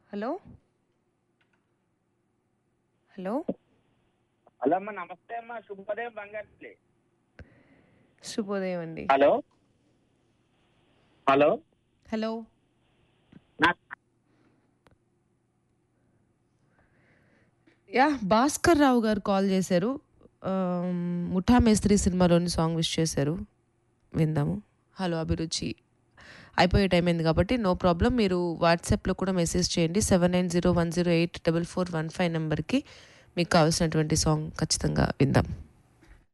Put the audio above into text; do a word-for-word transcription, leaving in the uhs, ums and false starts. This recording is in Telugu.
హలో హలో హలో అమ్మ, నమస్తే అమ్మా. శుభోదయం బంగారు. శుభోదయం అండి. హలో హలో హలో నా- యా భాస్కర్ రావు గారు కాల్ చేశారు. ఆమ్, ముఠా మేస్త్రి సినిమాలోని సాంగ్ విష్ చేశారు, విందాము. హలో అభిరుచి అయిపోయే టైం అయింది కాబట్టి నో ప్రాబ్లం. మీరు వాట్సాప్లో కూడా మెసేజ్ చేయండి seven nine zero one zero eight double four one five నెంబర్కి. మీకు కావాల్సినటువంటి సాంగ్ ఖచ్చితంగా విందాం.